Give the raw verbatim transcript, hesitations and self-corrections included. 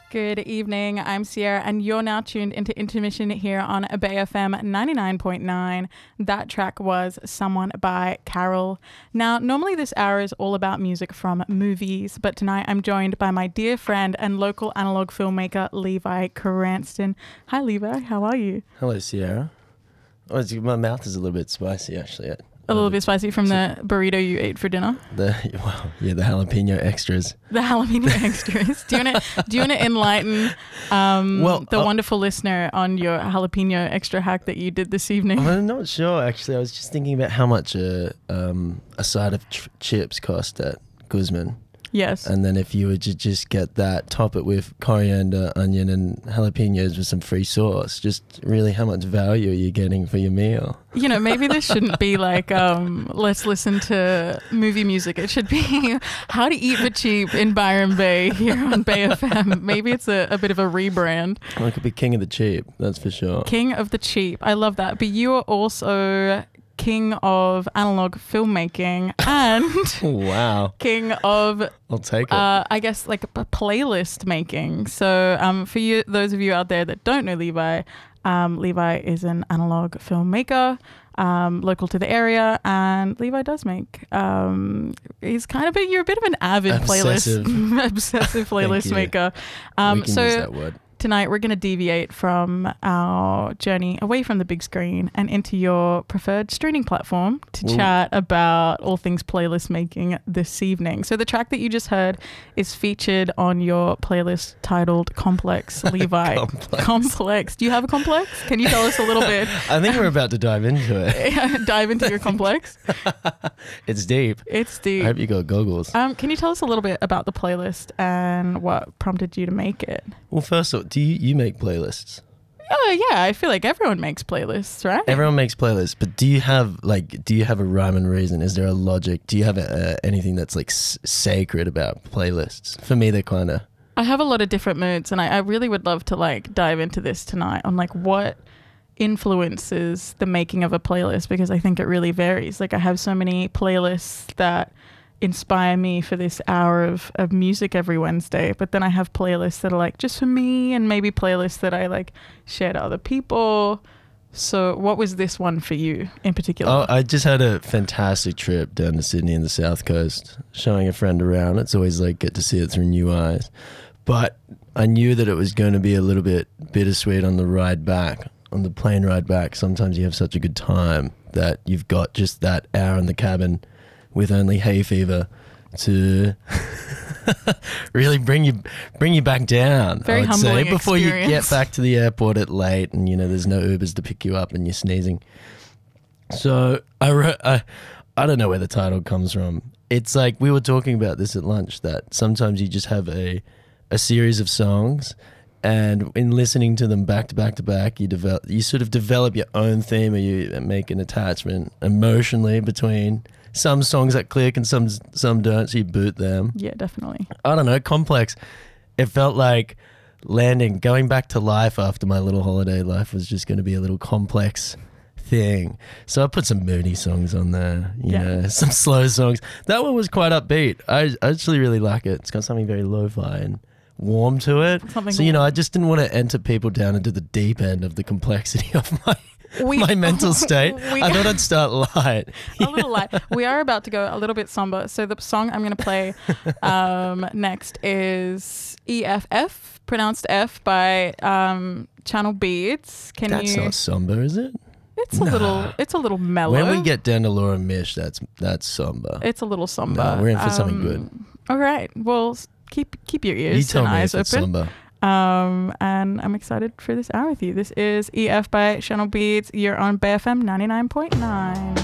Good evening, I'm Sierra and you're now tuned into Intermission here on Bay F M ninety-nine point nine. That track was Someone by Carol. Now, normally this hour is all about music from movies, but tonight I'm joined by my dear friend and local analog filmmaker, Levi Cranston. Hi Levi, how are you? Hello Sierra. Oh, it's, my mouth is a little bit spicy actually. A little bit spicy from the burrito you ate for dinner. The well, yeah, the jalapeno extras. The jalapeno extras. Do you want to do you want to enlighten um, well, the uh, wonderful listener on your jalapeno extra hack that you did this evening? I'm not sure actually. I was just thinking about how much a um, a side of ch- chips cost at Guzman. Yes. And then if you were to just get that, top it with coriander, onion, and jalapenos with some free sauce, just really how much value are you getting for your meal? You know, maybe this shouldn't be like, um, let's listen to movie music. It should be How to Eat for Cheap in Byron Bay here on Bay F M. Maybe it's a, a bit of a rebrand. Well, it could be King of the Cheap, that's for sure. King of the Cheap. I love that. But you are also king of analog filmmaking and wow, king of I'll take it. Uh, I guess like a playlist making. So um, for you, those of you out there that don't know Levi, um, Levi is an analog filmmaker, um, local to the area, and Levi does make. Um, he's kind of a you're a bit of an avid Obsessive. playlist obsessive playlist maker. Um, we can so use that word. Tonight we're going to deviate from our journey away from the big screen and into your preferred streaming platform to Ooh. chat about all things playlist making this evening. So the track that you just heard is featured on your playlist titled Complex, Levi. Complex. Complex. Do you have a complex? Can you tell us a little bit? I think we're about to dive into it. Dive into your complex? It's deep. It's deep. I hope you got goggles. Um, can you tell us a little bit about the playlist and what prompted you to make it? Well, first of all, do you, you make playlists? Oh yeah, I feel like everyone makes playlists, right? Everyone makes playlists, but do you have like, do you have a rhyme and reason? Is there a logic? Do you have a, uh, anything that's like s- sacred about playlists? For me, they're kind of. I have a lot of different moods, and I, I really would love to like dive into this tonight on like what influences the making of a playlist, because I think it really varies. Like I have so many playlists that inspire me for this hour of, of music every Wednesday, but then I have playlists that are like just for me, and maybe playlists that I like share to other people. So what was this one for you in particular? Oh, I just had a fantastic trip down to Sydney and the South Coast, showing a friend around. It's always like get to see it through new eyes. But I knew that it was going to be a little bit bittersweet on the ride back, on the plane ride back. Sometimes you have such a good time that you've got just that hour in the cabin with only hay fever to really bring you bring you back down. Very I would humbling say before experience. you get back to the airport at late, and you know there's no Ubers to pick you up, and you're sneezing. So I wrote, I I don't know where the title comes from. It's like we were talking about this at lunch, that sometimes you just have a a series of songs, and in listening to them back to back to back, you develop you sort of develop your own theme, or you make an attachment emotionally between some songs that click and some some don't, so you boot them. Yeah, definitely. I don't know, Complex. It felt like landing, going back to life after my little holiday life was just going to be a little complex thing. So I put some moody songs on there, you Yeah. know, some slow songs. That one was quite upbeat. I, I actually really like it. It's got something very lo-fi and warm to it. Something so, you know, warm. I just didn't want to enter people down into the deep end of the complexity of my We- my mental state. we- I thought I'd start light. A little light. We are about to go a little bit somber. So the song I'm going to play um, next is E F F, pronounced F, by um, Channel Beats. Can That's you? not somber, is it? It's a Nah. little. It's a little mellow. When we get down to Laura Mish, that's that's somber. it's a little somber. No, we're in for something Um, good. All right. Well, s- keep keep your ears You tell and me eyes if it's open. somber. Um, and I'm excited for this hour with you. This is E F by Channel Beats. You're on Bay F M ninety-nine point nine.